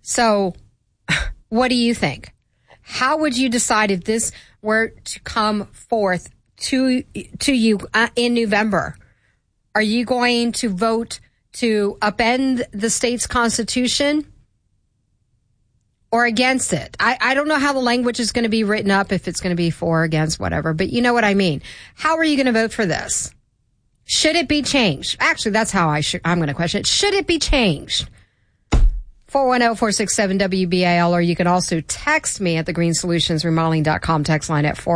So what do you think? How would you decide if this were to come forth to you in November? Are you going to vote to upend the state's constitution or against it? I don't know how the language is going to be written up, if it's going to be for, against, whatever, but you know what I mean. How are you going to vote for this? Should it be changed? Actually, that's how I'm going to question it. Should it be changed? 410-467-WBAL, or you can also text me at thegreenssolutionsremodeling.com text line at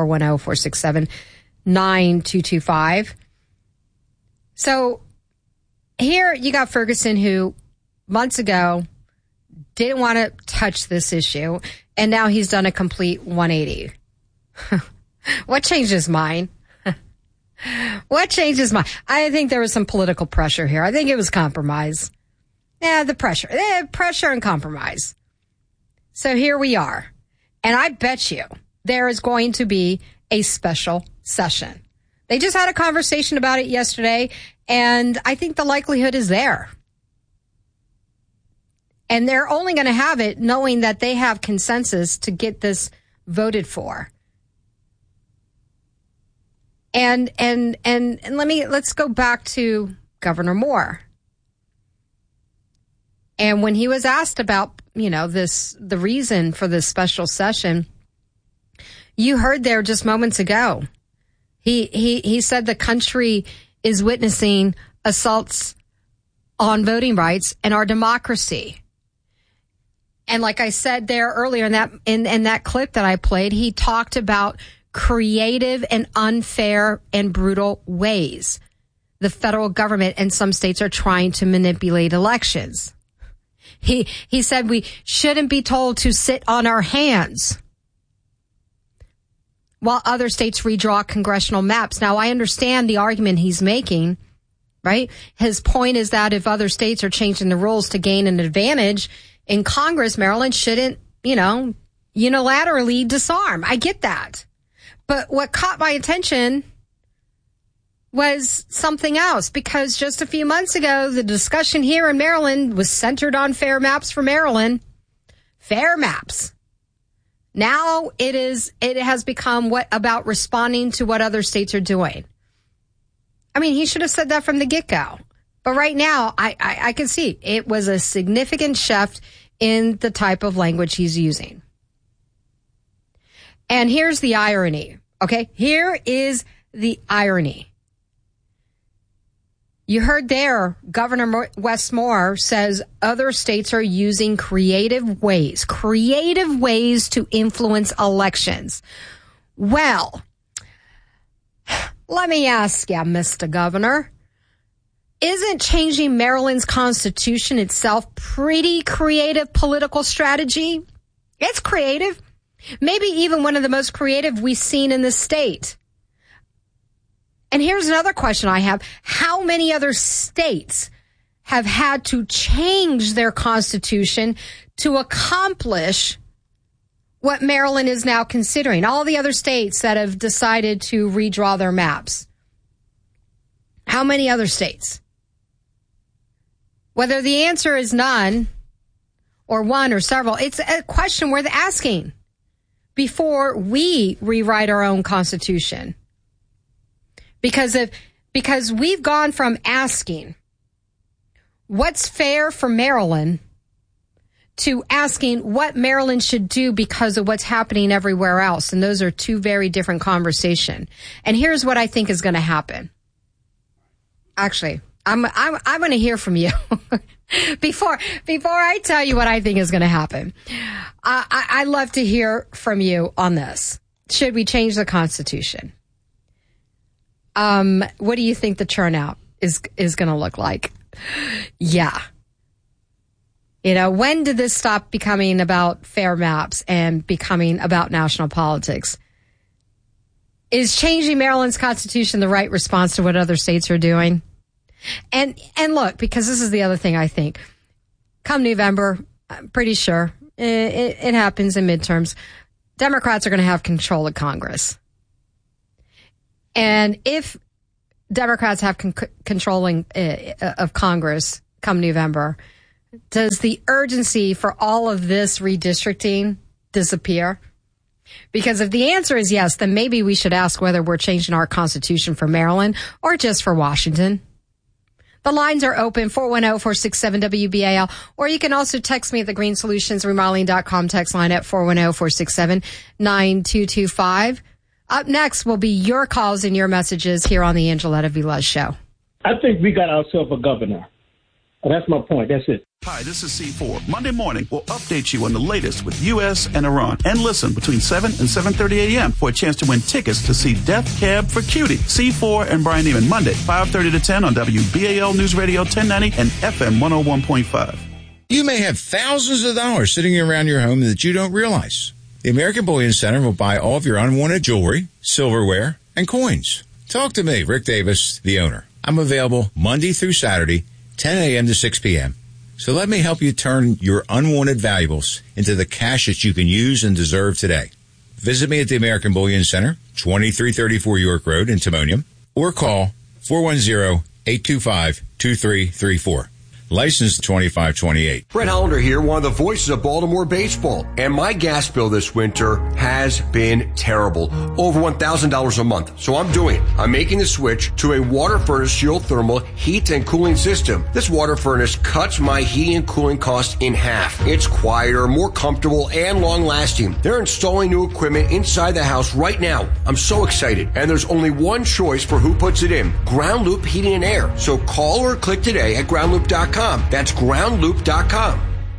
410-467-9225. So here you got Ferguson, who months ago didn't want to touch this issue, and now he's done a complete 180. What changed his mind? What changed his mind? I think there was some political pressure here. I think it was compromise. Yeah, the pressure and compromise. So here we are. And I bet you there is going to be a special session. They just had a conversation about it yesterday, and I think the likelihood is there. And they're only going to have it knowing that they have consensus to get this voted for. And let's go back to Governor Moore. And when he was asked about, the reason for this special session, you heard there just moments ago, he said the country is witnessing assaults on voting rights and our democracy. And like I said there earlier in that clip that I played, he talked about creative and unfair and brutal ways the federal government and some states are trying to manipulate elections. He said we shouldn't be told to sit on our hands while other states redraw congressional maps. Now, I understand the argument he's making, right? His point is that if other states are changing the rules to gain an advantage in Congress, Maryland shouldn't, unilaterally disarm. I get that. But what caught my attention was something else, because just a few months ago, the discussion here in Maryland was centered on fair maps for Maryland. Fair maps. Now it has become about responding to what other states are doing. I mean, he should have said that from the get-go. But right now, I can see it was a significant shift in the type of language he's using. And here's the irony, okay? Here is the irony. You heard there, Governor Wes Moore says other states are using creative ways to influence elections. Well, let me ask you, Mr. Governor, isn't changing Maryland's constitution itself pretty creative political strategy? It's creative. Maybe even one of the most creative we've seen in the state. And here's another question I have. How many other states have had to change their constitution to accomplish what Maryland is now considering? All the other states that have decided to redraw their maps. How many other states? Whether the answer is none or one or several, it's a question worth asking before we rewrite our own constitution. Because we've gone from asking what's fair for Maryland to asking what Maryland should do because of what's happening everywhere else. And those are two very different conversations. And here's what I think is going to happen. Actually, I'm going to hear from you before I tell you what I think is going to happen. I'd love to hear from you on this. Should we change the Constitution? What do you think the turnout is going to look like? Yeah. When did this stop becoming about fair maps and becoming about national politics? Is changing Maryland's constitution the right response to what other states are doing? And look, because this is the other thing I think. Come November, I'm pretty sure it happens in midterms. Democrats are going to have control of Congress. And if Democrats have controlling of Congress come November, does the urgency for all of this redistricting disappear? Because if the answer is yes, then maybe we should ask whether we're changing our constitution for Maryland or just for Washington. The lines are open, 410-467-WBAL, or you can also text me at the greensolutionsremodeling.com text line at 410-467-9225. Up next will be your calls and your messages here on the Angeletta Velez Show. I think we got ourselves a governor. That's my point. That's it. Hi, this is C4. Monday morning, we'll update you on the latest with U.S. and Iran. And listen between 7 and 7:30 a.m. for a chance to win tickets to see Death Cab for Cutie. C4 and Brian Neiman, Monday, 5:30 to 10 on WBAL News Radio 1090 and FM 101.5. You may have thousands of dollars sitting around your home that you don't realize. The American Bullion Center will buy all of your unwanted jewelry, silverware, and coins. Talk to me, Rick Davis, the owner. I'm available Monday through Saturday, 10 a.m. to 6 p.m. So let me help you turn your unwanted valuables into the cash that you can use and deserve today. Visit me at the American Bullion Center, 2334 York Road in Timonium, or call 410-825-2334. License 2528. Brett Hollander here, one of the voices of Baltimore baseball. And my gas bill this winter has been terrible. Over $1,000 a month. So I'm doing it. I'm making the switch to a water furnace geothermal heat and cooling system. This water furnace cuts my heating and cooling costs in half. It's quieter, more comfortable, and long lasting. They're installing new equipment inside the house right now. I'm so excited. And there's only one choice for who puts it in. Ground Loop Heating and Air. So call or click today at groundloop.com. That's groundloop.com.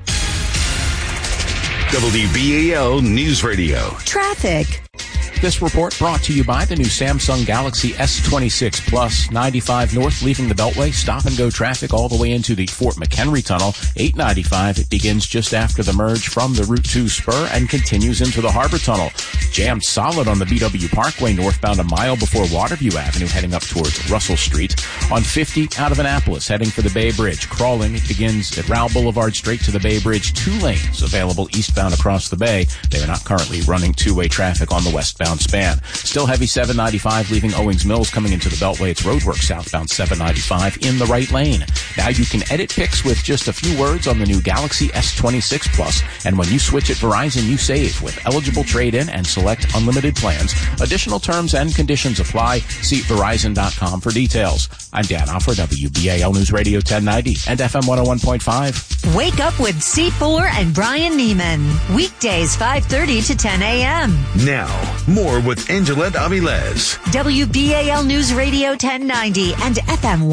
WBAL News Radio. Traffic. This report brought to you by the new Samsung Galaxy S26 Plus, 95 north, leaving the Beltway. Stop-and-go traffic all the way into the Fort McHenry Tunnel. 895, it begins just after the merge from the Route 2 spur and continues into the Harbor Tunnel. Jammed solid on the BW Parkway northbound a mile before Waterview Avenue, heading up towards Russell Street. On 50 out of Annapolis, heading for the Bay Bridge. Crawling, it begins at Rowell Boulevard straight to the Bay Bridge. 2 lanes available eastbound across the bay. They are not currently running two-way traffic on the westbound span. Still heavy 795 leaving Owings Mills coming into the Beltway. It's roadwork southbound 795 in the right lane. Now you can edit pics with just a few words on the new Galaxy S26 Plus. And when you switch at Verizon, you save with eligible trade-in and select unlimited plans. Additional terms and conditions apply. See Verizon.com for details. I'm Dan Offer, WBAL News Radio 1090 and FM 101.5. Wake up with C4 and Brian Neiman. Weekdays 5:30 to 10 a.m. Now, more with Angeletta Velez. WBAL News Radio 1090 and FM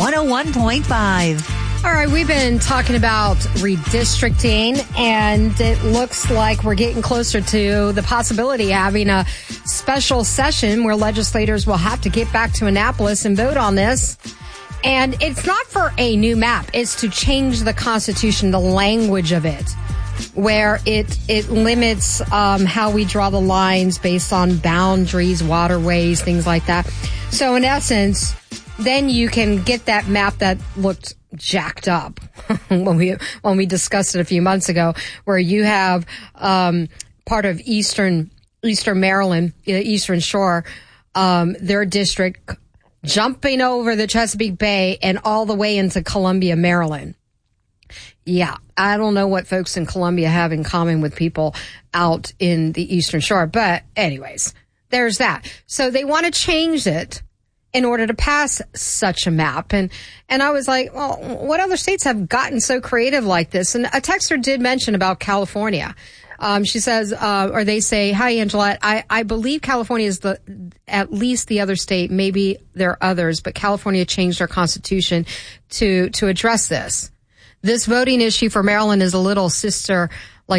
101.5. All right, we've been talking about redistricting, and it looks like we're getting closer to the possibility of having a special session where legislators will have to get back to Annapolis and vote on this. And it's not for a new map. It's to change the Constitution, the language of it, where it limits how we draw the lines based on boundaries, waterways, things like that. So in essence, then you can get that map that looked jacked up when we discussed it a few months ago, where you have part of Eastern Maryland, Eastern Shore, their district jumping over the Chesapeake Bay and all the way into Columbia, Maryland. Yeah, I don't know what folks in Columbia have in common with people out in the Eastern Shore. But anyways, there's that. So they want to change it in order to pass such a map. And I was like, well, what other states have gotten so creative like this? And a texter did mention about California. She says, or they say, hi, Angela, I believe California is at least the other state. Maybe there are others, but California changed their constitution to address this. This voting issue for Maryland is a little sister,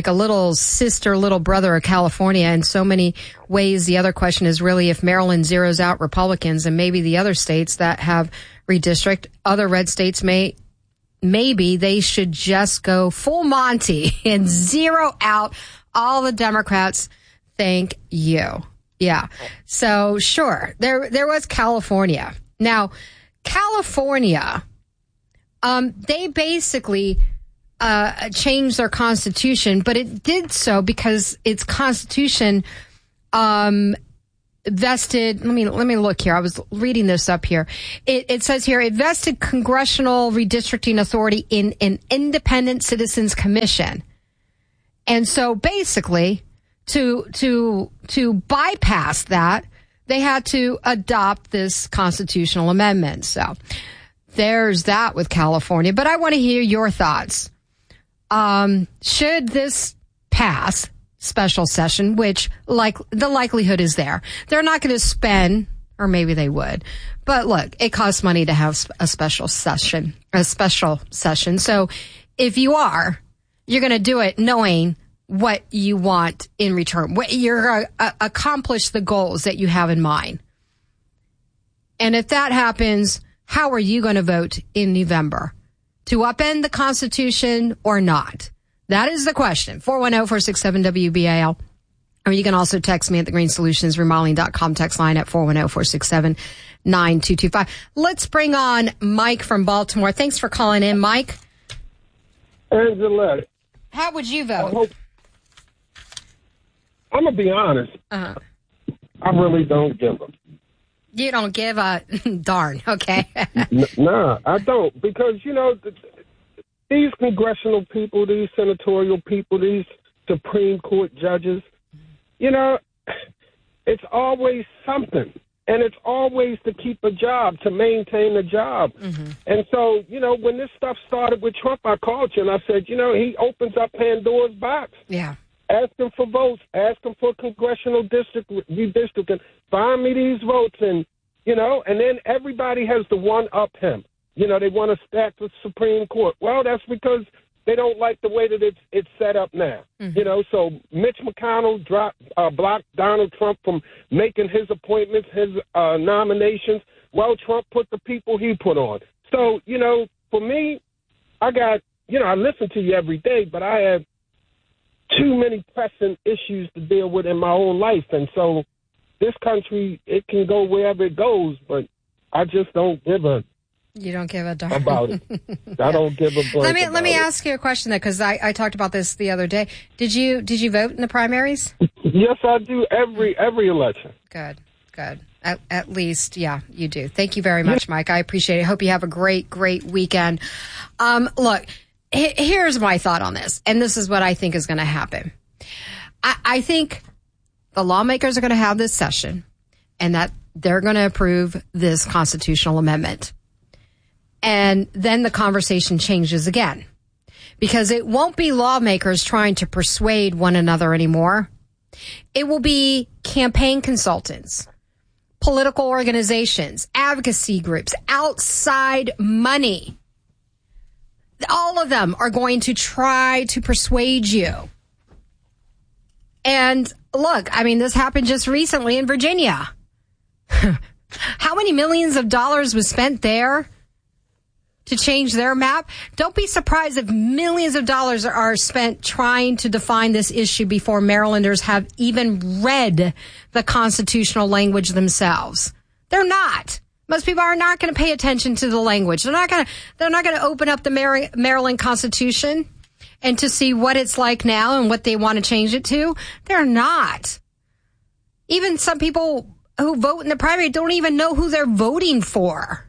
little brother of California in so many ways. The other question is really if Maryland zeroes out Republicans, and maybe the other states that have redistrict, other red states maybe they should just go full Monty and zero out all the Democrats. Thank you. Yeah. So sure, there was California. Now, California, they basically changed their constitution, but it did so because its constitution vested, let me look here. I was reading this up here. It says here, it vested congressional redistricting authority in an independent citizens commission. And so basically, to bypass that, they had to adopt this constitutional amendment. So there's that with California. But I want to hear your thoughts. Should this pass special session, which like the likelihood is there, they're not going to spend, or maybe they would. But look, it costs money to have a special session. So if you are, you're going to do it knowing what you want in return. You're going to accomplish the goals that you have in mind. And if that happens, how are you going to vote in November? To upend the Constitution or not? That is the question. 410-467-WBAL. Or you can also text me at the Green Solutions Remodeling.com text line at 410-467-9225. Let's bring on Mike from Baltimore. Thanks for calling in, Mike. Angela, how would you vote? I'm going to be honest. I really don't give a. You don't give a darn, okay? Nah, I don't. Because, these congressional people, these senatorial people, these Supreme Court judges, it's always something. And it's always to keep a job, to maintain a job. Mm-hmm. And so, when this stuff started with Trump, I called you and I said, he opens up Pandora's box. Yeah. Ask him for votes. Ask him for congressional redistricting. Find me these votes. And, and then everybody has to one-up him. They want to stack the Supreme Court. Well, that's because they don't like the way that it's set up now. Mm-hmm. So Mitch McConnell blocked Donald Trump from making his appointments, his nominations. Well, Trump put the people he put on. So, for me, I got, I listen to you every day, but I have too many pressing issues to deal with in my own life. And so this country, it can go wherever it goes, but I just don't give a. You don't give a darn about it. I don't give a blank. Let me ask you a question though, because I talked about this the other day. Did you vote in the primaries? Yes, I do every election. Good. At least, yeah, you do. Thank you very much, Mike. I appreciate it. Hope you have a great weekend. Look, here's my thought on this, and this is what I think is going to happen. I think the lawmakers are going to have this session, and that they're going to approve this constitutional amendment. And then the conversation changes again, because it won't be lawmakers trying to persuade one another anymore. It will be campaign consultants, political organizations, advocacy groups, outside money. All of them are going to try to persuade you. And look, this happened just recently in Virginia. How many millions of dollars was spent there to change their map? Don't be surprised if millions of dollars are spent trying to define this issue before Marylanders have even read the constitutional language themselves. They're not. Most people are not going to pay attention to the language. They're not going to open up the Maryland Constitution and to see what it's like now and what they want to change it to. They're not. Even some people who vote in the primary don't even know who they're voting for.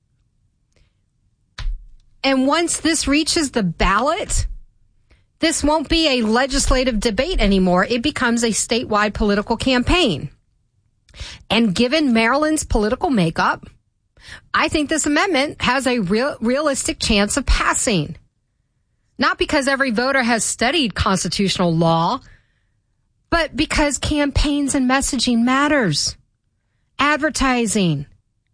And once this reaches the ballot, this won't be a legislative debate anymore. It becomes a statewide political campaign. And given Maryland's political makeup, I think this amendment has a realistic chance of passing. Not because every voter has studied constitutional law, but because campaigns and messaging matters. Advertising,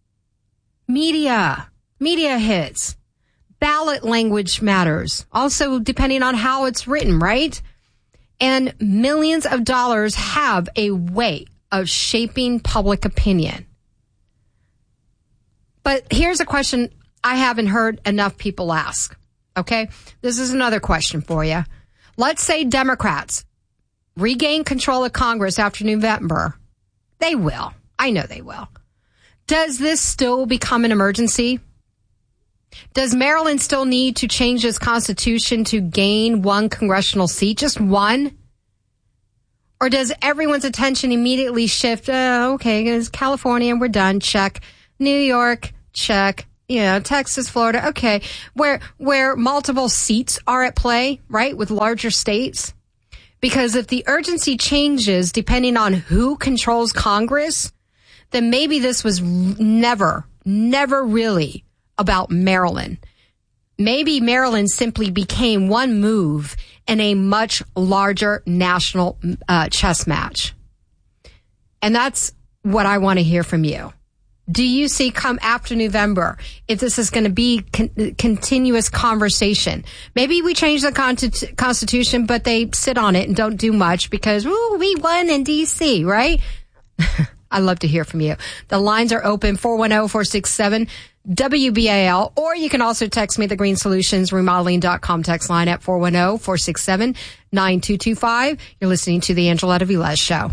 media hits. Ballot language matters. Also, depending on how it's written, right? And millions of dollars have a way of shaping public opinion. But here's a question I haven't heard enough people ask. Okay? This is another question for you. Let's say Democrats regain control of Congress after November. They will. I know they will. Does this still become an emergency? Does Maryland still need to change its constitution to gain one congressional seat? Just one? Or does everyone's attention immediately shift? Okay, it's California and we're done. Check. New York. Check. Texas, Florida. Okay. Where multiple seats are at play, right? With larger states. Because if the urgency changes depending on who controls Congress, then maybe this was never really about Maryland. Maybe Maryland simply became one move in a much larger national chess match. And that's what I want to hear from you. Do you see come after November, if this is going to be continuous conversation? Maybe we change the Constitution, but they sit on it and don't do much because, we won in D.C., right? I'd love to hear from you. The lines are open, 410-467-WBAL, or you can also text me the Green Solutions Remodeling.com text line at 410-467-9225. You're listening to the Angeletta Velez Show.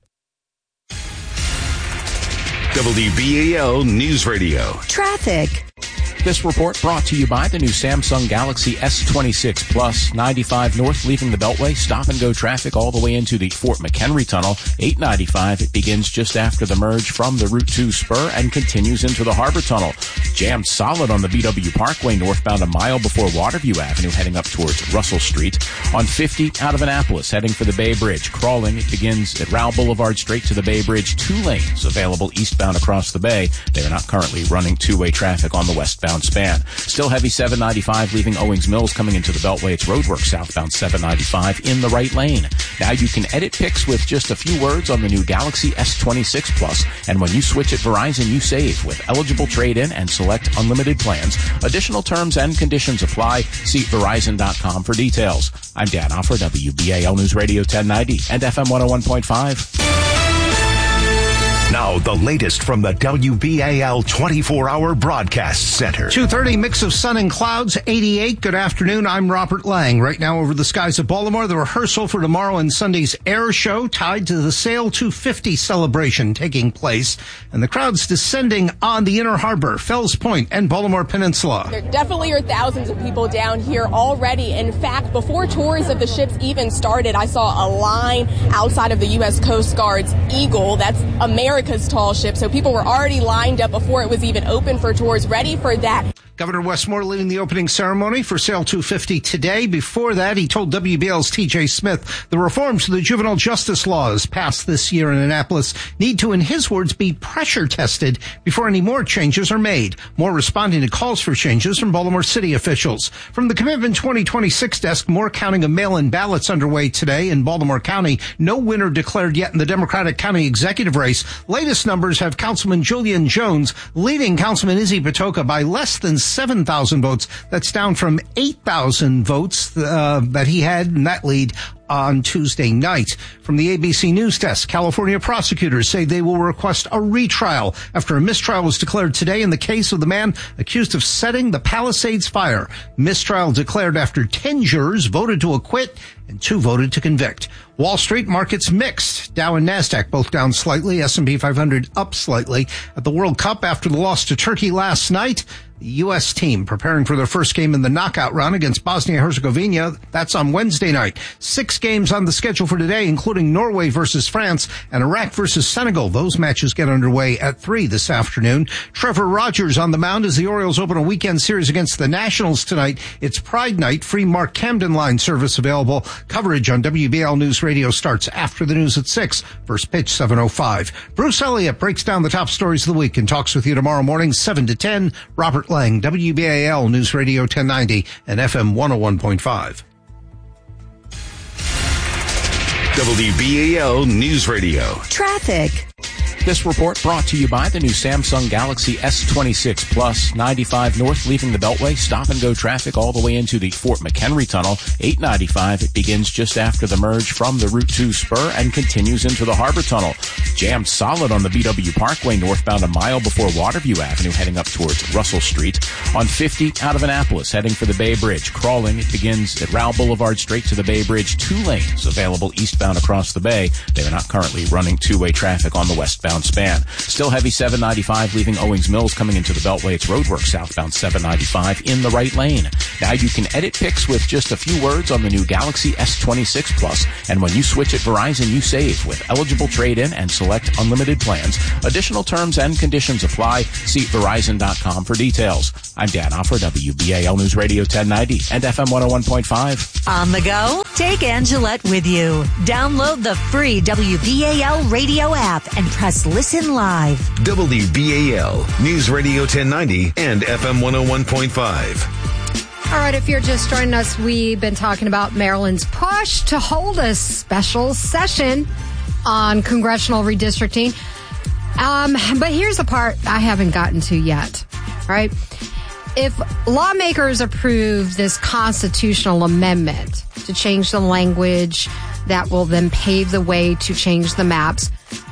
WBAL News Radio. Traffic. This report brought to you by the new Samsung Galaxy S26 Plus, 95 north, leaving the Beltway. Stop and go traffic all the way into the Fort McHenry Tunnel. 895, it begins just after the merge from the Route 2 spur and continues into the Harbor Tunnel. Jammed solid on the BW Parkway northbound a mile before Waterview Avenue, heading up towards Russell Street. On 50 out of Annapolis, heading for the Bay Bridge. Crawling, it begins at Rowell Boulevard straight to the Bay Bridge. 2 lanes available eastbound across the bay. They are not currently running two-way traffic on the westbound span. Still heavy 795 leaving Owings Mills coming into the Beltway. It's roadwork southbound 795 in the right lane. Now you can edit pics with just a few words on the new Galaxy S26 Plus. And when you switch at Verizon, you save with eligible trade-in and select unlimited plans. Additional terms and conditions apply. See Verizon.com for details. I'm Dan Offer, WBAL News Radio 1090 and FM 101.5. Now, the latest from the WBAL 24-hour broadcast center. 2:30, mix of sun and clouds, 88. Good afternoon. I'm Robert Lang. Right now over the skies of Baltimore, the rehearsal for tomorrow and Sunday's air show tied to the Sail 250 celebration taking place. And the crowds descending on the Inner Harbor, Fells Point, and Baltimore Peninsula. There definitely are thousands of people down here already. In fact, before tours of the ships even started, I saw a line outside of the U.S. Coast Guard's Eagle. That's America's tall ship, so people were already lined up before it was even open for tours, ready for that. Governor Wes Moore leading the opening ceremony for Sail 250 today. Before that, he told WBL's TJ Smith the reforms to the juvenile justice laws passed this year in Annapolis need to, in his words, be pressure tested before any more changes are made. Moore responding to calls for changes from Baltimore City officials. From the Commitment 2026 desk, more counting of mail-in ballots underway today in Baltimore County. No winner declared yet in the Democratic County executive race. Latest numbers have Councilman Julian Jones leading Councilman Izzy Patoka by less than 7,000 votes. That's down from 8,000 votes that he had in that lead on Tuesday night. From the ABC News Desk, California prosecutors say they will request a retrial after a mistrial was declared today in the case of the man accused of setting the Palisades fire. Mistrial declared after 10 jurors voted to acquit and 2 voted to convict. Wall Street markets mixed. Dow and NASDAQ both down slightly. S&P 500 up slightly. At the World Cup after the loss to Turkey last night, the U.S. team preparing for their first game in the knockout round against Bosnia-Herzegovina. That's on Wednesday night. 6 games on the schedule for today, including Norway versus France and Iraq versus Senegal. Those matches get underway at 3 this afternoon. Trevor Rogers on the mound as the Orioles open a weekend series against the Nationals tonight. It's Pride Night. Free Mark Camden line service available. Coverage on WBL News Radio starts after the news at 6. First pitch, 7:05. Bruce Elliott breaks down the top stories of the week and talks with you tomorrow morning, 7 to 10. Robert Lang, WBAL News Radio 1090 and FM 101.5. WBAL News Radio. Traffic. This report brought to you by the new Samsung Galaxy S26 Plus, 95 north, leaving the Beltway. Stop and go traffic all the way into the Fort McHenry Tunnel. 895, it begins just after the merge from the Route 2 spur and continues into the Harbor Tunnel. Jammed solid on the BW Parkway northbound a mile before Waterview Avenue, heading up towards Russell Street. On 50 out of Annapolis, heading for the Bay Bridge. Crawling, it begins at Rowell Boulevard straight to the Bay Bridge. 2 lanes available eastbound across the bay. They are not currently running two-way traffic on the westbound southbound span. Still heavy 795 leaving Owings Mills coming into the Beltway. It's roadwork southbound 795 in the right lane. Now you can edit pics with just a few words on the new Galaxy S26 Plus. And when you switch at Verizon, you save with eligible trade-in and select unlimited plans. Additional terms and conditions apply. See Verizon.com for details. I'm Dan Offer, WBAL News Radio 1090 and FM 101.5. On the go? Take Angelette with you. Download the free WBAL radio app and press listen live. WBAL News Radio 1090 and FM 101.5. All right, if you're just joining us, we've been talking about Maryland's push to hold a special session on congressional redistricting. But here's the part I haven't gotten to yet, right? If lawmakers approve this constitutional amendment to change the language that will then pave the way to change the maps,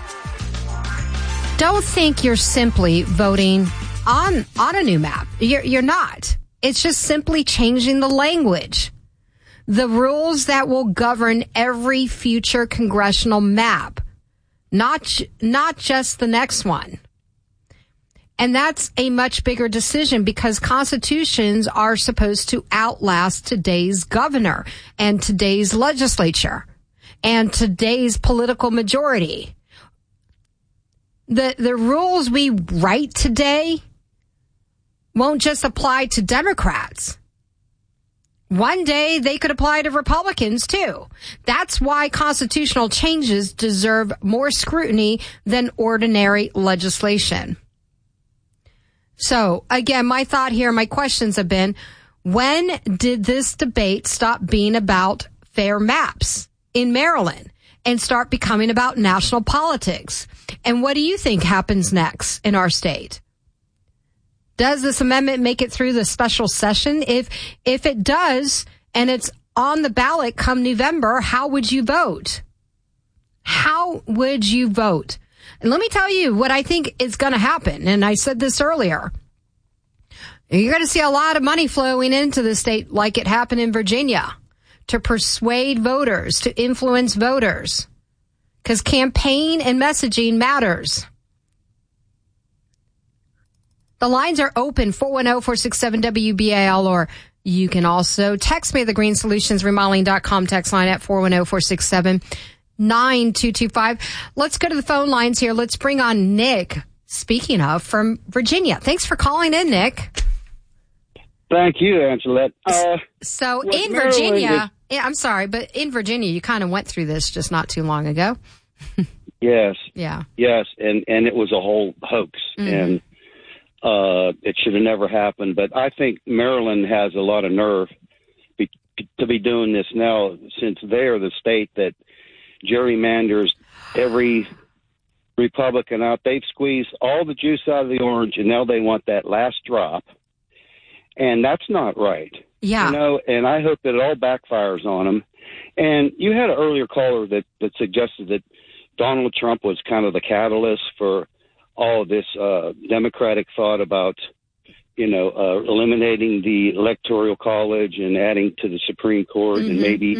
don't think you're simply voting on a new map. You're not. It's just simply changing the language. The rules that will govern every future congressional map, not just the next one. And that's a much bigger decision because constitutions are supposed to outlast today's governor and today's legislature and today's political majority. The rules we write today won't just apply to Democrats. One day they could apply to Republicans too. That's why constitutional changes deserve more scrutiny than ordinary legislation. So, again, my thought here, my questions have been, when did this debate stop being about fair maps in Maryland and start becoming about national politics? And what do you think happens next in our state? Does this amendment make it through the special session? If it does, and it's on the ballot come November, how would you vote? How would you vote? And let me tell you what I think is going to happen. And I said this earlier. You're going to see a lot of money flowing into the state like it happened in Virginia to persuade voters, to influence voters. Because campaign and messaging matters. The lines are open, 410-467-WBAL, or you can text me at the greenssolutionsremodeling.com text line at 410-467-9225. Let's go to the phone lines here. Let's bring on Nick, speaking of, from Virginia. Thanks for calling in, Nick. Thank you, Angelette. So in Virginia, I'm sorry, but in Virginia, you kind of went through this just not too long ago. Yes. Yeah. Yes, and it was a whole hoax, and it should have never happened. But I think Maryland has a lot of nerve to be doing this now, since they're the state that gerrymanders every Republican out. They've squeezed all the juice out of the orange, and now they want that last drop. And that's not right. Yeah. And I hope that it all backfires on them. And you had an earlier caller that suggested that Donald Trump was kind of the catalyst for all of this Democratic thought about, eliminating the Electoral College and adding to the Supreme Court, and maybe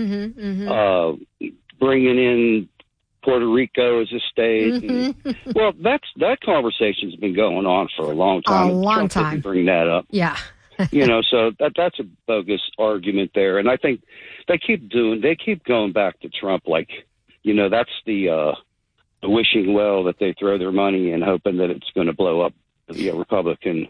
bringing in Puerto Rico as a state. Well, that conversation's been going on for a long time. Trump didn't bring that up. Yeah. So that's a bogus argument there. And I think they keep going back to Trump like, that's the wishing well that they throw their money in, hoping that it's going to blow up the Republican,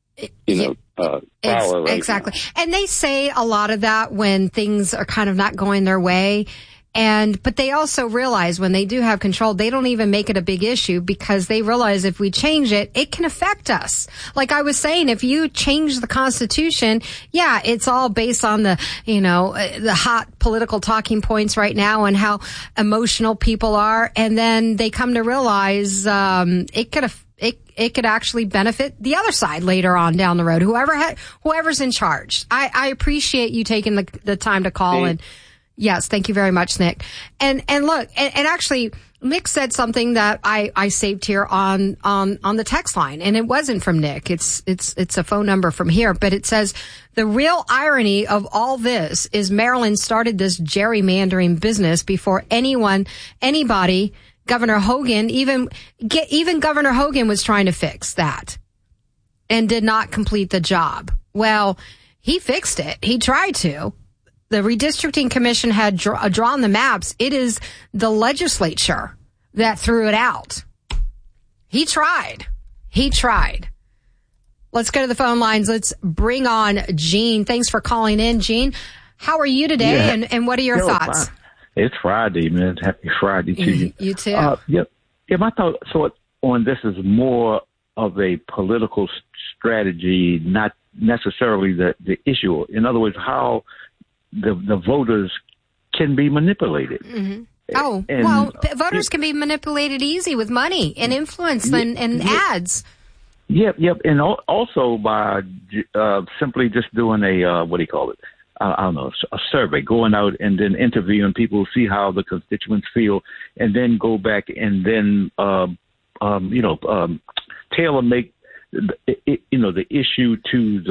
power right exactly. now. And they say a lot of that when things are kind of not going their way. But they also realize when they do have control, they don't even make it a big issue because they realize if we change it, it can affect us. Like I was saying, if you change the Constitution, yeah, it's all based on the hot political talking points right now and how emotional people are. And then they come to realize, it could actually benefit the other side later on down the road. Whoever's in charge. I appreciate you taking the time to call and. Yes, thank you very much, Nick. And look, and actually, Nick said something that I saved here on the text line, and it wasn't from Nick. It's a phone number from here, but it says the real irony of all this is Maryland started this gerrymandering business before anybody Governor Hogan, even Governor Hogan was trying to fix that and did not complete the job. Well, he fixed it. He tried to. The Redistricting Commission had drawn the maps. It is the legislature that threw it out. He tried. Let's go to the phone lines. Let's bring on Gene. Thanks for calling in, Gene. How are you today, and what are your thoughts? Fine. It's Friday, man. Happy Friday to you. You too. Yeah, my thought on this is more of a political strategy, not necessarily the issue. In other words, how the voters can be manipulated. Mm-hmm. Voters can be manipulated easy with money and influence and ads. Yep. And also by simply just doing a, I don't know, a survey, going out and then interviewing people, see how the constituents feel, and then go back and then, tailor make, the issue to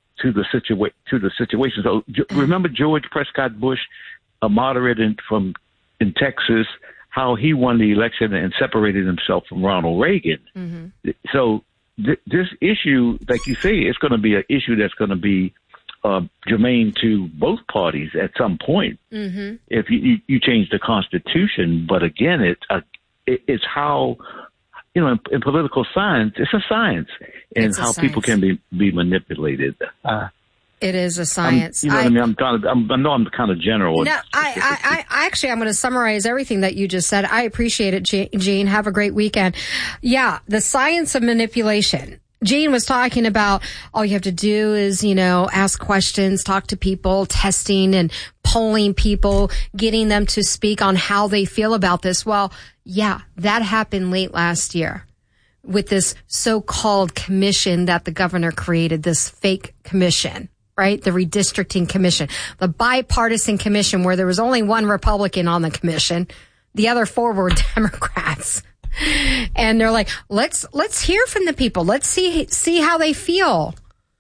the situation. So remember George Prescott Bush, a moderate in Texas, how he won the election and separated himself from Ronald Reagan. Mm-hmm. So this issue, like you say, it's going to be an issue that's going to be germane to both parties at some point. Mm-hmm. If you change the Constitution, but again, it's how, in political science, it's a science, and how people can be manipulated. It is a science. I know I'm kind of general. No, I actually, I'm going to summarize everything that you just said. I appreciate it, Gene. Have a great weekend. Yeah, the science of manipulation. Gene was talking about all you have to do is, ask questions, talk to people, testing and polling people, getting them to speak on how they feel about this. Well, yeah, that happened late last year with this so-called commission that the governor created, this fake commission, right? The Redistricting Commission, the bipartisan commission where there was only one Republican on the commission. The other four were Democrats. And they're like, let's hear from the people. Let's see how they feel.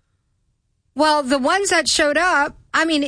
Well, the ones that showed up, I mean,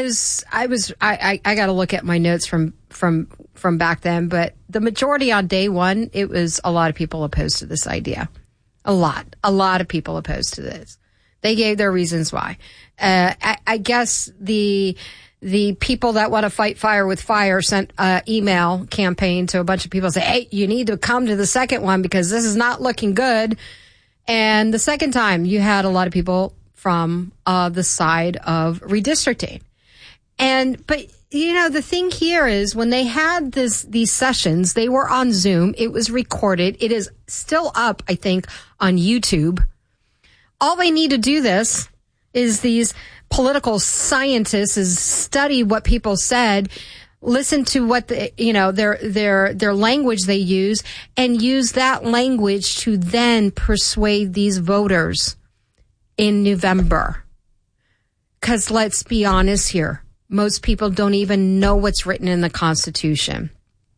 I got to look at my notes from back then, but the majority on day one, it was a lot of people opposed to this idea. A lot of people opposed to this. They gave their reasons why. I guess the people that want to fight fire with fire sent an email campaign to a bunch of people and say, hey, you need to come to the second one because this is not looking good. And the second time you had a lot of people from the side of redistricting. But the thing here is when they had these sessions, they were on Zoom. It was recorded. It is still up, I think, on YouTube. All they need to do this is these political scientists is study what people said, listen to what their language they use, and use that language to then persuade these voters in November. Because let's be honest here, most people don't even know what's written in the Constitution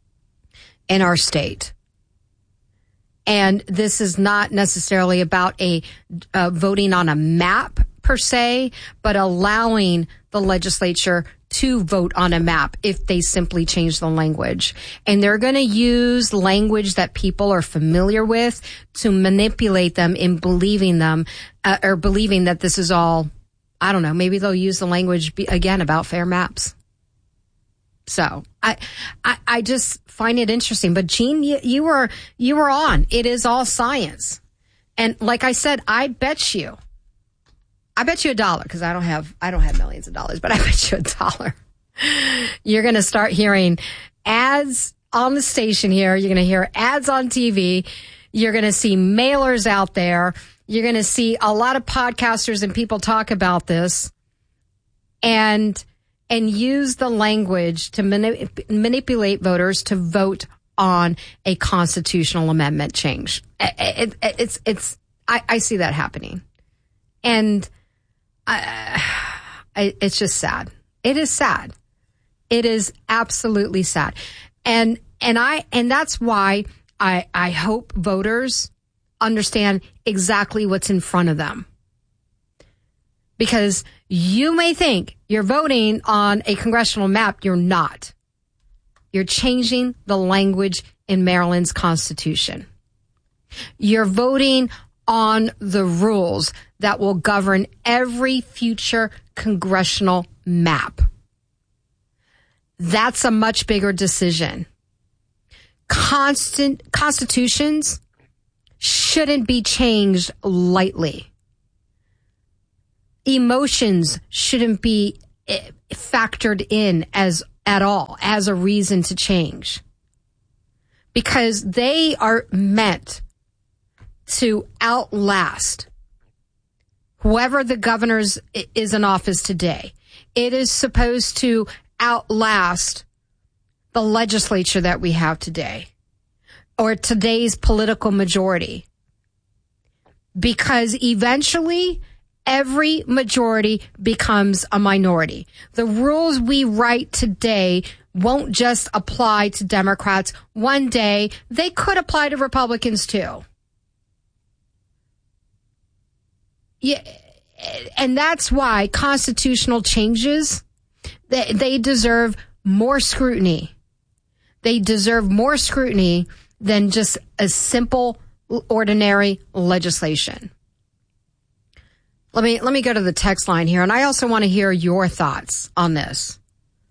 in our state. And this is not necessarily about a voting on a map per se, but allowing the legislature to vote on a map if they simply change the language. And they're going to use language that people are familiar with to manipulate them in believing that this is all, I don't know, maybe they'll use the language again about fair maps. So I just find it interesting. But Gene, you were on. It is all science. And like I said, I bet you $1 because I don't have millions of dollars, but I bet you $1. You're going to start hearing ads on the station here. You're going to hear ads on TV. You're going to see mailers out there. You're going to see a lot of podcasters and people talk about this and use the language to manipulate voters to vote on a constitutional amendment change. I see that happening. And it's just sad. It is sad. It is absolutely sad. And that's why I hope voters understand exactly what's in front of them. Because you may think you're voting on a congressional map. You're not. You're changing the language in Maryland's Constitution. You're voting on the rules that will govern every future congressional map. That's a much bigger decision. Constitutions shouldn't be changed lightly. Emotions shouldn't be factored in at all as a reason to change, because they are meant to outlast whoever the governor is in office today. It is supposed to outlast the legislature that we have today, or today's political majority, because eventually every majority becomes a minority. The rules we write today won't just apply to Democrats. One day they could apply to Republicans too. Yeah, and that's why constitutional changes, they deserve more scrutiny. They deserve more scrutiny than just a simple, ordinary legislation. Let me go to the text line here, and I also want to hear your thoughts on this.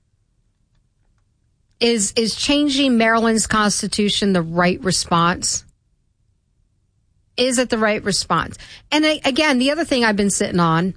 Is changing Maryland's Constitution the right response? Is it the right response? And again, the other thing I've been sitting on,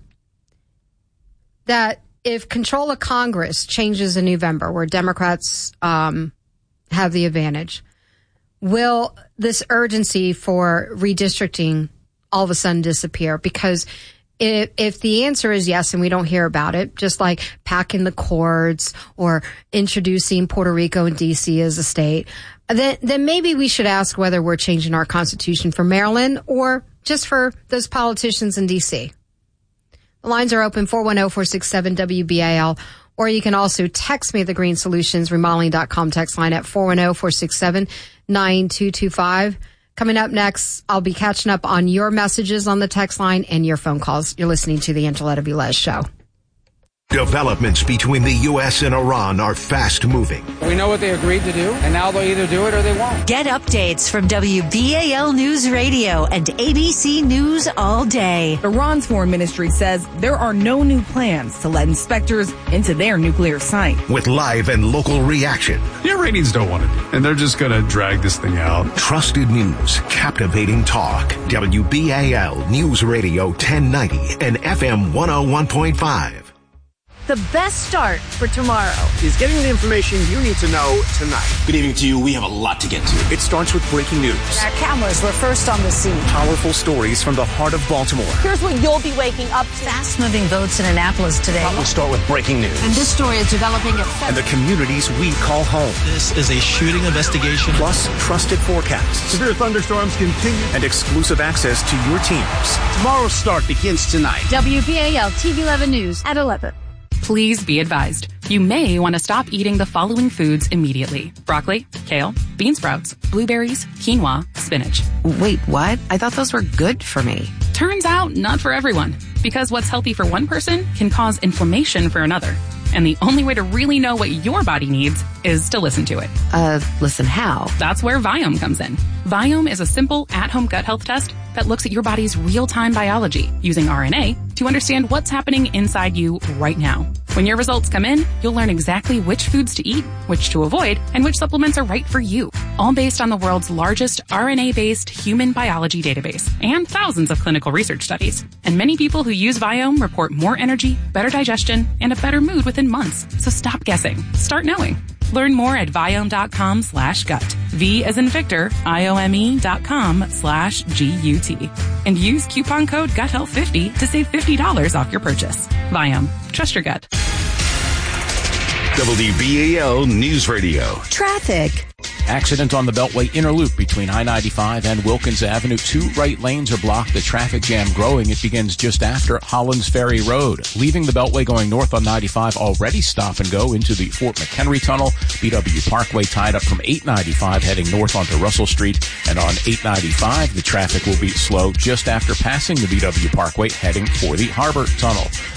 that if control of Congress changes in November, where Democrats have the advantage, will this urgency for redistricting all of a sudden disappear? Because if the answer is yes, and we don't hear about it, just like packing the courts or introducing Puerto Rico and D.C. as a state, then maybe we should ask whether we're changing our Constitution for Maryland or just for those politicians in D.C. The lines are open, 410-467-WBAL, or you can also text me at the Green Solutions Remodeling.com text line at 410-467-9225. Coming up next, I'll be catching up on your messages on the text line and your phone calls. You're listening to the Angela Velez Show. Developments between the U.S. and Iran are fast moving. We know what they agreed to do, and now they'll either do it or they won't. Get updates from WBAL News Radio and ABC News All Day. Iran's foreign ministry says there are no new plans to let inspectors into their nuclear site. With live and local reaction. The Iranians don't want to do it, and they're just going to drag this thing out. Trusted news, captivating talk. WBAL News Radio 1090 and FM 101.5. The best start for tomorrow is getting the information you need to know tonight. Good evening to you. We have a lot to get to. It starts with breaking news. Our cameras were first on the scene. Powerful stories from the heart of Baltimore. Here's what you'll be waking up to. Fast-moving votes in Annapolis today. We'll start with breaking news. And this story is developing at 7. And the communities we call home. This is a shooting investigation. Plus, trusted forecasts. Severe thunderstorms continue. And exclusive access to your teams. Tomorrow's start begins tonight. WBAL TV 11 News at 11. Please be advised, you may want to stop eating the following foods immediately. Broccoli, kale, bean sprouts, blueberries, quinoa, spinach. Wait, what? I thought those were good for me. Turns out, not for everyone. Because what's healthy for one person can cause inflammation for another. And the only way to really know what your body needs is to listen to it. Listen how? That's where Viome comes in. Viome is a simple at-home gut health test that looks at your body's real-time biology using RNA to understand what's happening inside you right now. When your results come in, you'll learn exactly which foods to eat, which to avoid, and which supplements are right for you. All based on the world's largest RNA-based human biology database and thousands of clinical research studies. And many people who use Viome report more energy, better digestion, and a better mood within months. So stop guessing. Start knowing. Learn more at Viome.com/gut. V as in Victor, IOME.com/GUT. And use coupon code GUTHEALTH50 to save $50 off your purchase. Viome. Trust your gut. WBAL News Radio. Traffic. Accident on the Beltway inner loop between I-95 and Wilkins Avenue. 2 right lanes are blocked. The traffic jam growing. It begins just after Hollands Ferry Road. Leaving the Beltway going north on 95 already stop and go into the Fort McHenry Tunnel. BW Parkway tied up from 895 heading north onto Russell Street. And on 895, the traffic will be slow just after passing the BW Parkway heading for the Harbor Tunnel.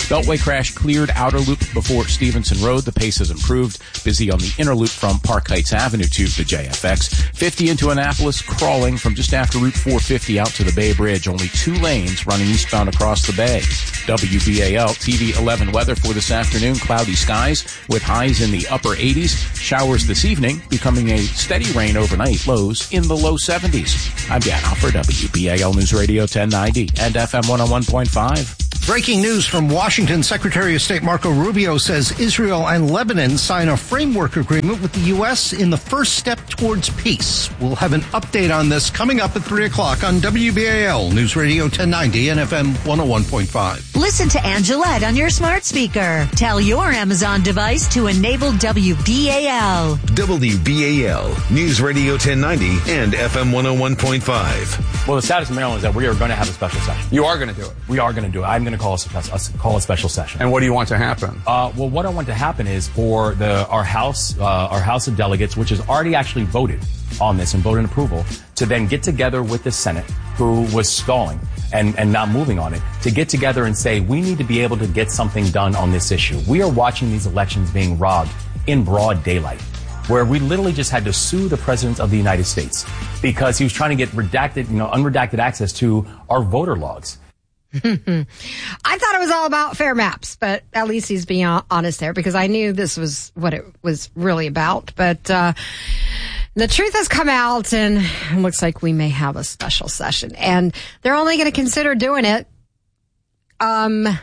Beltway crash cleared outer loop before Stevenson Road. The pace has improved. Busy on the inner loop from Park Heights Avenue to the JFX. 50 into Annapolis, crawling from just after Route 450 out to the Bay Bridge. Only 2 lanes running eastbound across the bay. WBAL TV 11 weather for this afternoon. Cloudy skies with highs in the upper 80s. Showers this evening, becoming a steady rain overnight. Lows in the low 70s. I'm Dan Hoffer, WBAL News Radio 1090 and FM 101.5. Breaking news from Washington. Secretary of State Marco Rubio says Israel and Lebanon sign a framework agreement with the U.S. in the first step towards peace. We'll have an update on this coming up at 3 o'clock on WBAL News Radio 1090 and FM 101.5. Listen to Angelette on your smart speaker. Tell your Amazon device to enable WBAL. WBAL News Radio 1090 and FM 101.5. Well, the status in Maryland is that we are going to have a special session. You are going to do it. We are going to do it. I'm going to call a special session. And what do you want to happen? Well, what I want to happen is for our House of Delegates, which has already actually voted on this and voted approval, to then get together with the Senate, who was stalling and not moving on it, to get together and say, we need to be able to get something done on this issue. We are watching these elections being robbed in broad daylight, where we literally just had to sue the President of the United States because he was trying to get unredacted access to our voter logs. I thought it was all about fair maps, but at least he's being honest there, because I knew this was what it was really about. But the truth has come out, and it looks like we may have a special session, and they're only going to consider doing it, and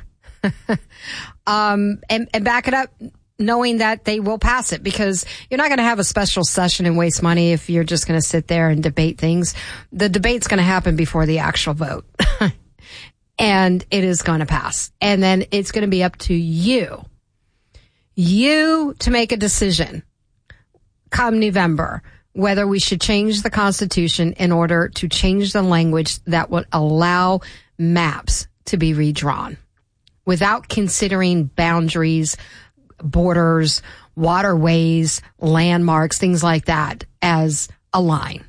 back it up, knowing that they will pass it, because you're not going to have a special session and waste money if you're just going to sit there and debate things. The debate's going to happen before the actual vote. And it is going to pass. And then it's going to be up to you to make a decision come November, whether we should change the Constitution in order to change the language that would allow maps to be redrawn without considering boundaries, borders, waterways, landmarks, things like that as a line.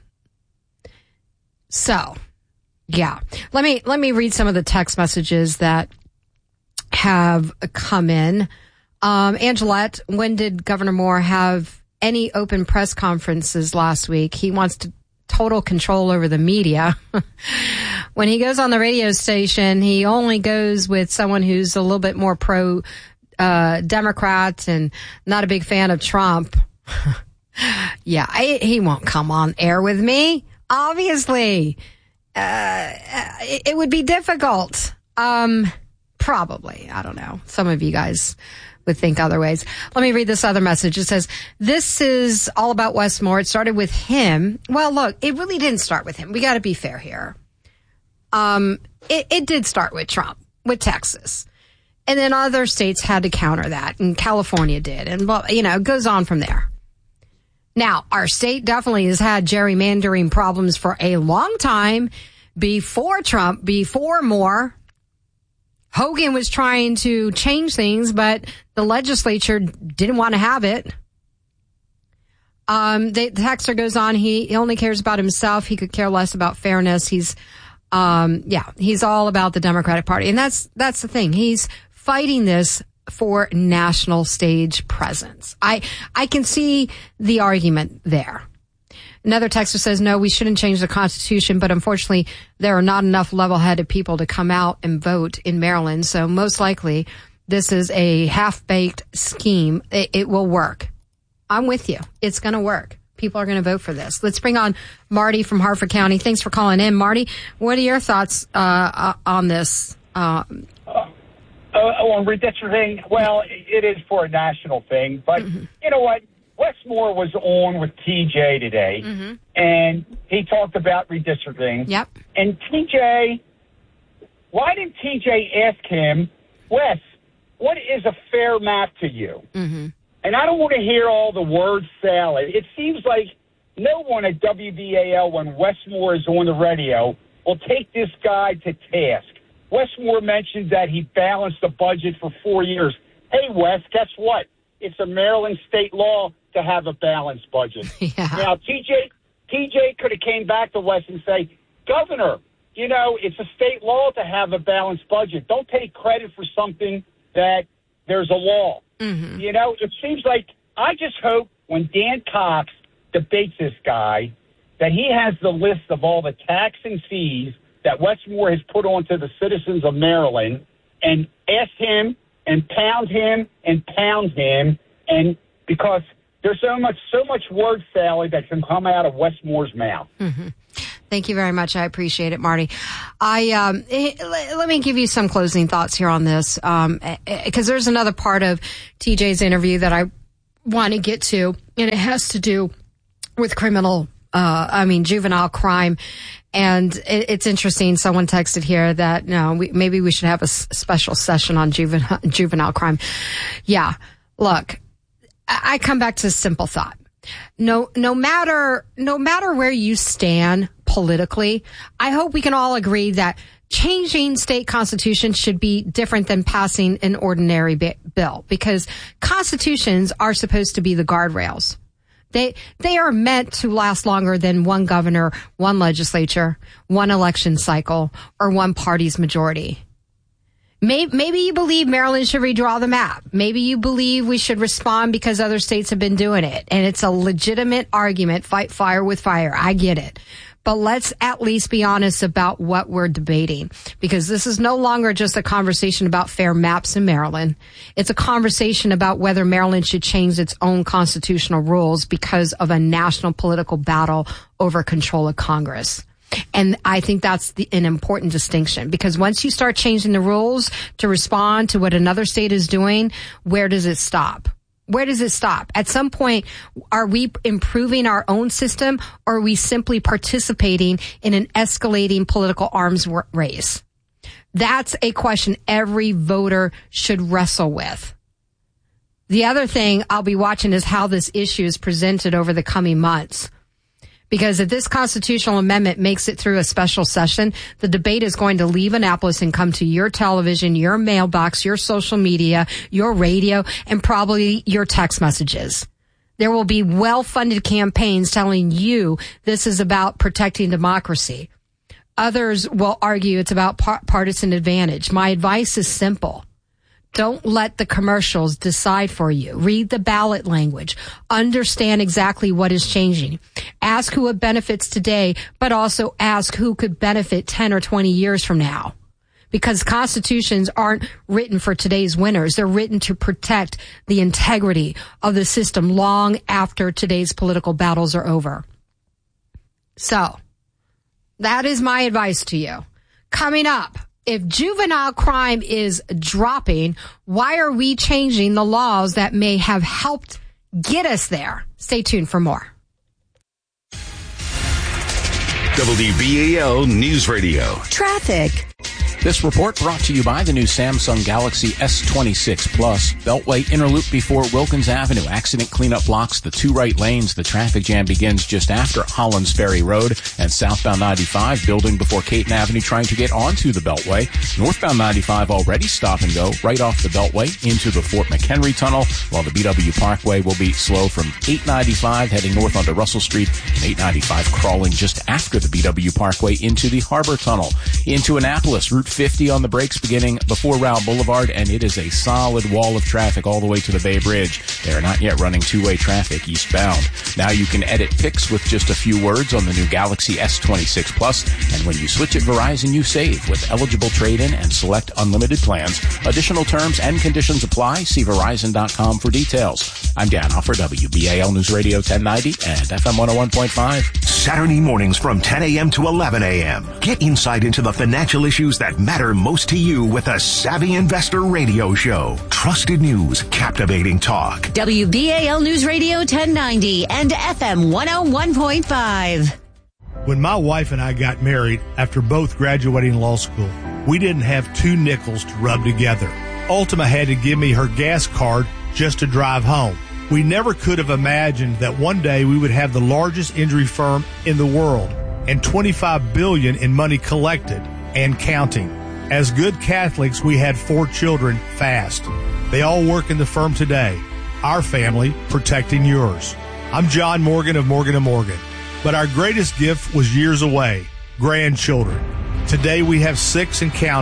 So, yeah. Let me read some of the text messages that have come in. Angelette, when did Governor Moore have any open press conferences last week? He wants total control over the media. When he goes on the radio station, he only goes with someone who's a little bit more pro Democrat and not a big fan of Trump. Yeah, he won't come on air with me, obviously. It would be difficult. Probably. I don't know. Some of you guys would think otherwise. Let me read this other message. It says, this is all about Wes Moore. It started with him. Well, look, it really didn't start with him. We got to be fair here. It did start with Trump, with Texas. And then other states had to counter that, and California did. And, well, it goes on from there. Now, our state definitely has had gerrymandering problems for a long time before Trump, before Moore. Hogan was trying to change things, but the legislature didn't want to have it. The texter goes on. He only cares about himself. He could care less about fairness. He's all about the Democratic Party. And that's the thing. He's fighting this for national stage presence. I can see the argument there. Another texter says, no, we shouldn't change the Constitution, but unfortunately there are not enough level-headed people to come out and vote in Maryland. So most likely this is a half-baked scheme. It will work. I'm with you. It's going to work. People are going to vote for this. Let's bring on Marty from Harford County. Thanks for calling in. Marty, what are your thoughts on this? On redistricting, well, it is for a national thing, but you know what? Wes Moore was on with TJ today, and he talked about redistricting. Yep. And TJ, why didn't TJ ask him, Wes, what is a fair map to you? And I don't want to hear all the word salad. It seems like no one at WBAL, when Wes Moore is on the radio, will take this guy to task. Wes Moore mentioned that he balanced the budget for 4 years. Hey, Wes, guess what? It's a Maryland state law to have a balanced budget. Now, TJ could have came back to Wes and say, Governor, it's a state law to have a balanced budget. Don't take credit for something that there's a law. Mm-hmm. You know, it seems like I just hope when Dan Cox debates this guy that he has the list of all the tax and fees that Westmore has put onto the citizens of Maryland and ask him and pound him, and because there's so much word salad that can come out of Westmore's mouth. Mm-hmm. Thank you very much. I appreciate it, Marty. Let me give you some closing thoughts here on this, because there's another part of TJ's interview that I want to get to, and it has to do with juvenile crime. And it's interesting. Someone texted here that maybe we should have a special session on juvenile crime. Yeah. Look, I come back to a simple thought. No matter where you stand politically, I hope we can all agree that changing state constitutions should be different than passing an ordinary bill, because constitutions are supposed to be the guardrails. They are meant to last longer than one governor, one legislature, one election cycle, or one party's majority. Maybe you believe Maryland should redraw the map. Maybe you believe we should respond because other states have been doing it. And it's a legitimate argument, fight fire with fire. I get it. But let's at least be honest about what we're debating, because this is no longer just a conversation about fair maps in Maryland. It's a conversation about whether Maryland should change its own constitutional rules because of a national political battle over control of Congress. And I think that's an important distinction, because once you start changing the rules to respond to what another state is doing, where does it stop? Where does it stop? At some point, are we improving our own system, or are we simply participating in an escalating political arms race? That's a question every voter should wrestle with. The other thing I'll be watching is how this issue is presented over the coming months. Because if this constitutional amendment makes it through a special session, the debate is going to leave Annapolis and come to your television, your mailbox, your social media, your radio, and probably your text messages. There will be well-funded campaigns telling you this is about protecting democracy. Others will argue it's about partisan advantage. My advice is simple. Don't let the commercials decide for you. Read the ballot language. Understand exactly what is changing. Ask who it benefits today, but also ask who could benefit 10 or 20 years from now. Because constitutions aren't written for today's winners. They're written to protect the integrity of the system long after today's political battles are over. So, that is my advice to you. Coming up, if juvenile crime is dropping, why are we changing the laws that may have helped get us there? Stay tuned for more. WBAL News Radio. Traffic. This report brought to you by the new Samsung Galaxy S26 Plus. Beltway inner loop before Wilkins Avenue. Accident cleanup blocks the two right lanes. The traffic jam begins just after Hollands Ferry Road and southbound 95 building before Caton Avenue trying to get onto the Beltway. Northbound 95 already stop and go right off the Beltway into the Fort McHenry Tunnel, while the BW Parkway will be slow from 895 heading north onto Russell Street and 895 crawling just after the BW Parkway into the Harbor Tunnel. Into Annapolis, Route 50 on the brakes beginning before Rowell Boulevard, and it is a solid wall of traffic all the way to the Bay Bridge. They are not yet running two-way traffic eastbound. Now you can edit pics with just a few words on the new Galaxy S26 Plus, and when you switch at Verizon, you save with eligible trade-in and select unlimited plans. Additional terms and conditions apply. See Verizon.com for details. I'm Dan Hoffer, WBAL News Radio 1090 and FM 101.5. Saturday mornings from 10 a.m. to 11 a.m. Get insight into the financial issues that matter most to you with a Savvy Investor Radio Show. Trusted news, captivating talk. WBAL News Radio 1090 and FM 101.5. When my wife and I got married after both graduating law school, we didn't have two nickels to rub together. Ultima had to give me her gas card just to drive home. We never could have imagined that one day we would have the largest injury firm in the world and $25 billion in money collected and counting. As good Catholics, we had 4 children fast. They all work in the firm today. Our family protecting yours. I'm John Morgan of Morgan & Morgan. But our greatest gift was years away, grandchildren. Today we have 6 and counting.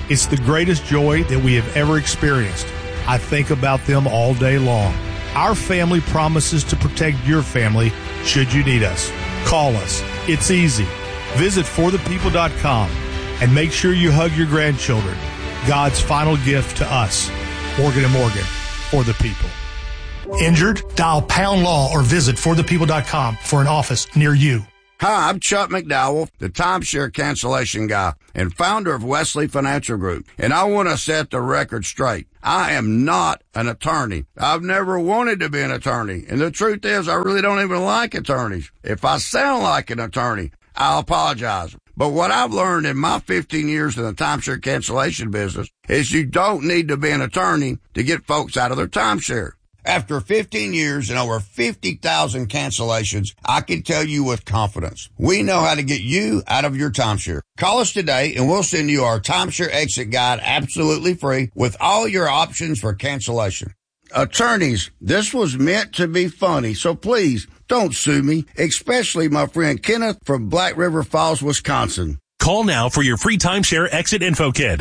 It's the greatest joy that we have ever experienced. I think about them all day long. Our family promises to protect your family should you need us. Call us. It's easy. Visit forthepeople.com and make sure you hug your grandchildren. God's final gift to us. Morgan & Morgan, for the people. Injured? Dial Pound Law or visit forthepeople.com for an office near you. Hi, I'm Chuck McDowell, the timeshare cancellation guy and founder of Wesley Financial Group. And I want to set the record straight. I am not an attorney. I've never wanted to be an attorney. And the truth is, I really don't even like attorneys. If I sound like an attorney, I'll apologize. But what I've learned in my 15 years in the timeshare cancellation business is you don't need to be an attorney to get folks out of their timeshare. After 15 years and over 50,000 cancellations, I can tell you with confidence, we know how to get you out of your timeshare. Call us today and we'll send you our timeshare exit guide absolutely free with all your options for cancellation. Attorneys, this was meant to be funny, so please don't sue me, especially my friend Kenneth from Black River Falls, Wisconsin. Call now for your free timeshare exit info kit.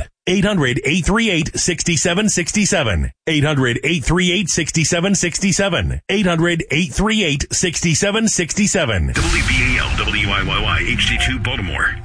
800-838-6767. 800-838-6767. 800-838-6767. WBAL, WIYY, HD2 Baltimore.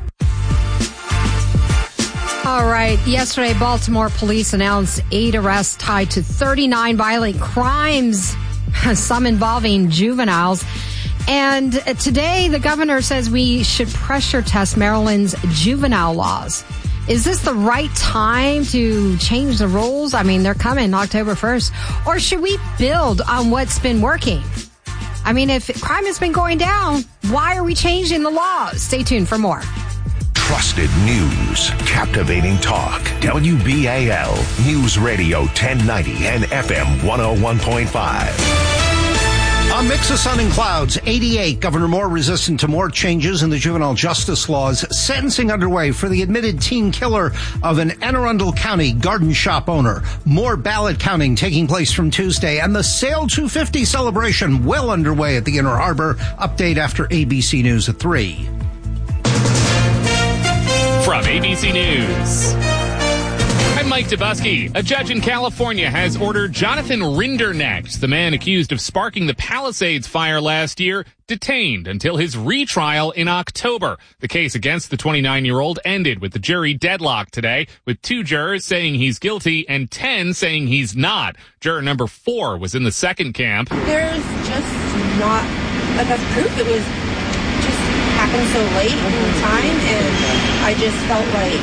All right. Yesterday, Baltimore police announced 8 arrests tied to 39 violent crimes, some involving juveniles. And today, the governor says we should pressure test Maryland's juvenile laws. Is this the right time to change the rules? I mean, they're coming October 1st. Or should we build on what's been working? I mean, if crime has been going down, why are we changing the laws? Stay tuned for more. Trusted news, captivating talk. WBAL News Radio 1090 and FM 101.5. A mix of sun and clouds, 88. Governor Moore resistant to more changes in the juvenile justice laws. Sentencing underway for the admitted teen killer of an Anne Arundel County garden shop owner. More ballot counting taking place from Tuesday, and the Sail 250 celebration well underway at the Inner Harbor. Update after ABC News at 3. From ABC News, I'm Mike Dubusky. A judge in California has ordered Jonathan Rinderknecht, the man accused of sparking the Palisades fire last year, detained until his retrial in October. The case against the 29-year-old ended with the jury deadlock today, with 2 jurors saying he's guilty and 10 saying he's not. Juror number 4 was in the second camp. There's just not enough proof. It was just happened so late in time, and I just felt like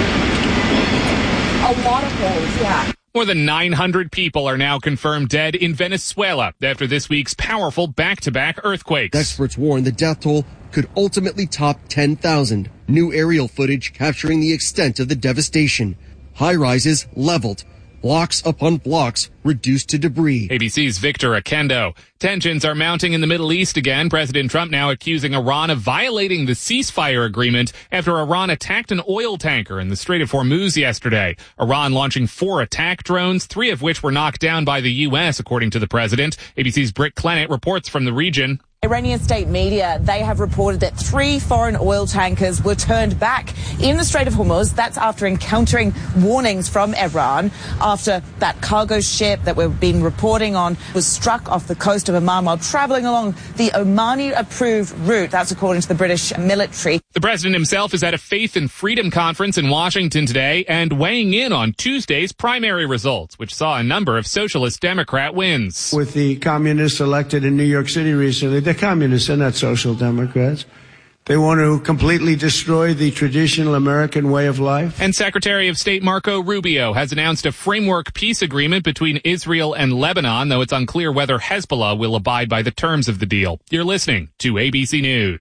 a lot of holes, yeah. More than 900 people are now confirmed dead in Venezuela after this week's powerful back-to-back earthquakes. Experts warn the death toll could ultimately top 10,000. New aerial footage capturing the extent of the devastation. High-rises leveled. Blocks upon blocks reduced to debris. ABC's Victor Akendo. Tensions are mounting in the Middle East again. President Trump now accusing Iran of violating the ceasefire agreement after Iran attacked an oil tanker in the Strait of Hormuz yesterday. Iran launching 4 attack drones, 3 of which were knocked down by the U.S., according to the president. ABC's Britt Clennett reports from the region. Iranian state media, they have reported that 3 foreign oil tankers were turned back in the Strait of Hormuz. That's after encountering warnings from Iran after that cargo ship that we've been reporting on was struck off the coast of Oman while traveling along the Omani-approved route. That's according to the British military. The president himself is at a Faith and Freedom conference in Washington today and weighing in on Tuesday's primary results, which saw a number of socialist Democrat wins. With the communists elected in New York City recently, they're communists, they're not social democrats. They want to completely destroy the traditional American way of life. And Secretary of State Marco Rubio has announced a framework peace agreement between Israel and Lebanon, though it's unclear whether Hezbollah will abide by the terms of the deal. You're listening to ABC News.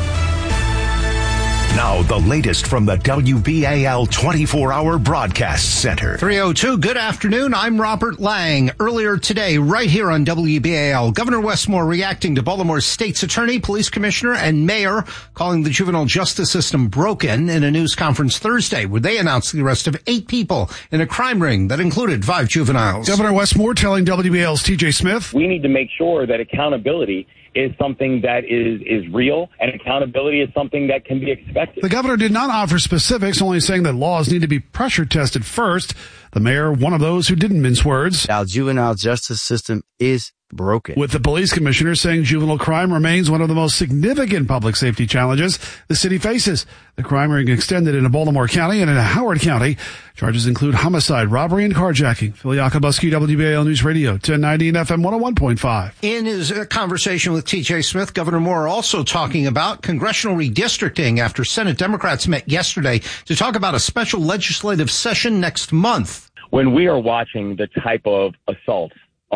Now, the latest from the WBAL 24-hour broadcast center. 302, good afternoon. I'm Robert Lang. Earlier today, right here on WBAL, Governor Wes Moore reacting to Baltimore's state's attorney, police commissioner, and mayor calling the juvenile justice system broken in a news conference Thursday, where they announced the arrest of 8 people in a crime ring that included 5 juveniles. Governor Wes Moore telling WBAL's TJ Smith, we need to make sure that accountability is something that is real, and accountability is something that can be expected expected. The governor did not offer specifics, only saying that laws need to be pressure tested first. The mayor, one of those who didn't mince words. Our juvenile justice system is broken. With the police commissioner saying juvenile crime remains one of the most significant public safety challenges the city faces. The crime ring extended into Baltimore County and into Howard County. Charges include homicide, robbery, and carjacking. Phil Yakubowski, WBAL News Radio, 1090 and FM 101.5. In his conversation with T.J. Smith, Governor Moore also talking about congressional redistricting after Senate Democrats met yesterday to talk about a special legislative session next month. When we are watching the type of assaults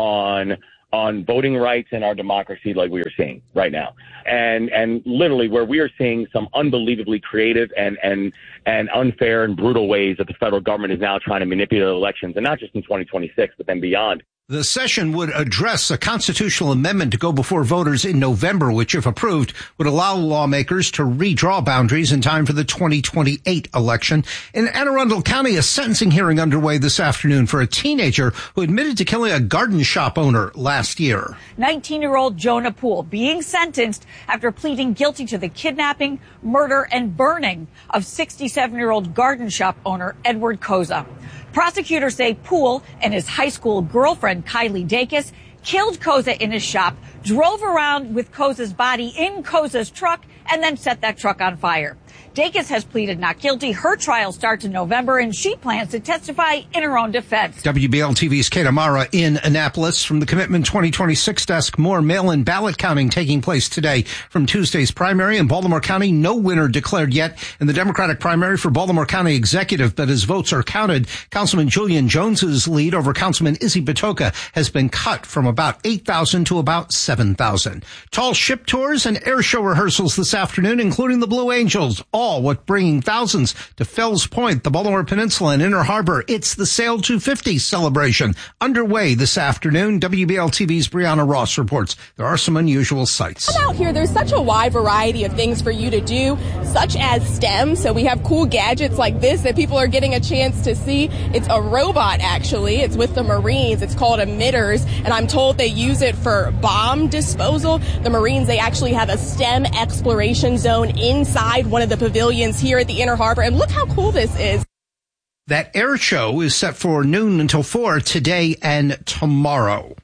on voting rights and our democracy like we are seeing right now. And literally where we are seeing some unbelievably creative and unfair and brutal ways that the federal government is now trying to manipulate elections, and not just in 2026, but then beyond. The session would address a constitutional amendment to go before voters in November, which, if approved, would allow lawmakers to redraw boundaries in time for the 2028 election. In Anne Arundel County, a sentencing hearing underway this afternoon for a teenager who admitted to killing a garden shop owner last year. 19-year-old Jonah Poole being sentenced after pleading guilty to the kidnapping, murder, and burning of 67-year-old garden shop owner Edward Koza. Prosecutors say Poole and his high school girlfriend, Kylie Dacus, killed Koza in his shop, drove around with Koza's body in Koza's truck, and then set that truck on fire. Dacus has pleaded not guilty. Her trial starts in November, and she plans to testify in her own defense. WBL-TV's Kate Amara in Annapolis. From the Commitment 2026 desk, more mail-in ballot counting taking place today from Tuesday's primary. In Baltimore County, no winner declared yet in the Democratic primary for Baltimore County Executive, but as votes are counted, Councilman Julian Jones's lead over Councilman Izzy Batoka has been cut from about 8,000 to about 7,000. Tall ship tours and air show rehearsals this afternoon, including the Blue Angels, all what bringing thousands to Fells Point, the Baltimore Peninsula, and Inner Harbor. It's the Sail 250 celebration underway this afternoon. WBL-TV's Brianna Ross reports there are some unusual sights. Out here, there's such a wide variety of things for you to do, such as STEM. So we have cool gadgets like this that people are getting a chance to see. It's a robot, actually. It's with the Marines. It's called Emitters, and I'm told they use it for bomb disposal. The Marines, they actually have a STEM exploration zone inside one of the pavilions here at the Inner Harbor, and look how cool this is. That air show is set for noon until 4 today and tomorrow.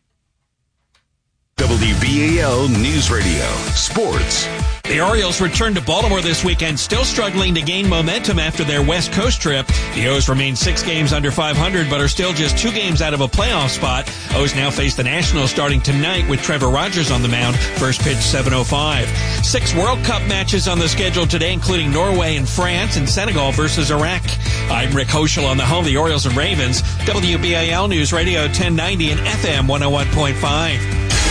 WBAL News Radio Sports. The Orioles return to Baltimore this weekend, still struggling to gain momentum after their West Coast trip. The O's remain 6 games under 500, but are still just 2 games out of a playoff spot. O's now face the Nationals starting tonight with Trevor Rogers on the mound. First pitch 7:05. 6 World Cup matches on the schedule today, including Norway and France and Senegal versus Iraq. I'm Rick Hoschel on the home of the Orioles and Ravens. WBAL News Radio 1090 and FM 101.5.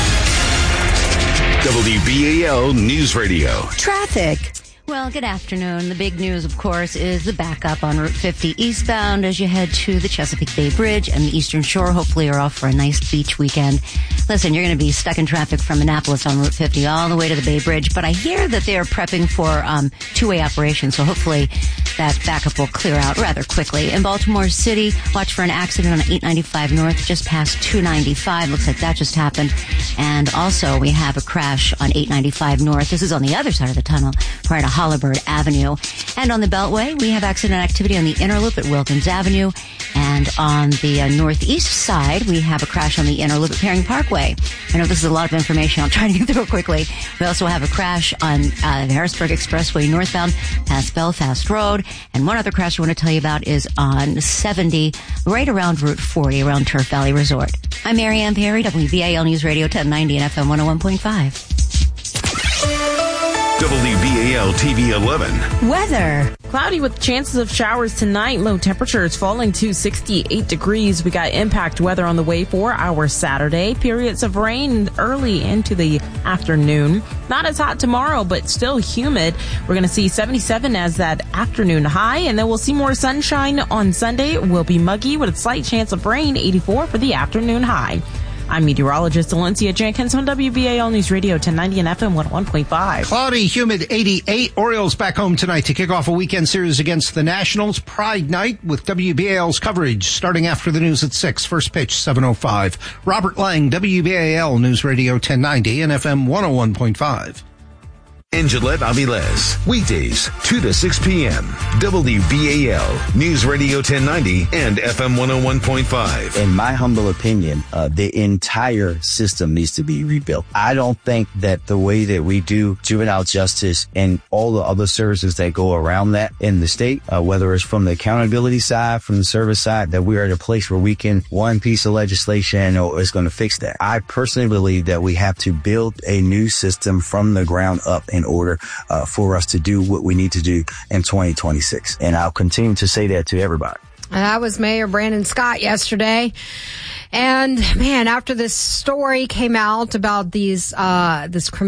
WBAL News Radio. Traffic. Well, good afternoon. The big news, of course, is the backup on Route 50 eastbound as you head to the Chesapeake Bay Bridge and the Eastern Shore. Hopefully you're off for a nice beach weekend. Listen, you're going to be stuck in traffic from Annapolis on Route 50 all the way to the Bay Bridge, but I hear that they are prepping for two-way operation, so hopefully that backup will clear out rather quickly. In Baltimore City, watch for an accident on 895 North just past 295. Looks like that just happened. And also we have a crash on 895 North. This is on the other side of the tunnel, prior to Hollibird Avenue. And on the Beltway, we have accident activity on the inner loop at Wilkins Avenue. And on the northeast side, we have a crash on the inner loop at Paring Parkway. I know this is a lot of information. I'll try to get through it quickly. We also have a crash on the Harrisburg Expressway northbound past Belfast Road. And one other crash I want to tell you about is on 70, right around Route 40, around Turf Valley Resort. I'm Marianne Perry, WBAL News Radio 1090 and FM 101.5. WBAL TV 11. Weather. Cloudy with chances of showers tonight. Low temperatures falling to 68 degrees. We got impact weather on the way for our Saturday. Periods of rain early into the afternoon. Not as hot tomorrow, but still humid. We're going to see 77 as that afternoon high, and then we'll see more sunshine on Sunday. It will be muggy with a slight chance of rain, 84 for the afternoon high. I'm meteorologist Valencia Jenkins on WBAL News Radio 1090 and FM 101.5. Cloudy, humid 88. Orioles back home tonight to kick off a weekend series against the Nationals. Pride night with WBAL's coverage starting after the news at 6. First pitch 7:05. Robert Lang, WBAL News Radio 1090 and FM 101.5. in Gillette Aviles. Weekdays, 2 to 6 p.m. WBAL, News Radio 1090 and FM 101.5. In my humble opinion, the entire system needs to be rebuilt. I don't think that the way that we do juvenile justice and all the other services that go around that in the state, whether it's from the accountability side, from the service side, that we are at a place where we can, one piece of legislation or is going to fix that. I personally believe that we have to build a new system from the ground up in order for us to do what we need to do in 2026. And I'll continue to say that to everybody. And that was Mayor Brandon Scott yesterday. And man, after this story came out about this criminal